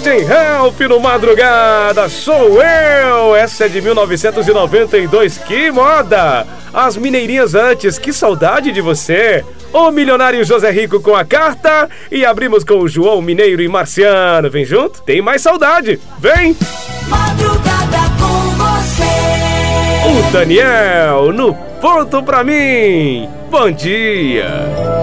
Christian Ralph no Madrugada, sou eu. Essa é de 1992, que moda. As mineirinhas antes, que saudade de você. O milionário José Rico com a carta. E abrimos com o João Mineiro e Marciano. Vem junto, tem mais saudade, vem. Madrugada com você. O Daniel no ponto pra mim. Bom dia.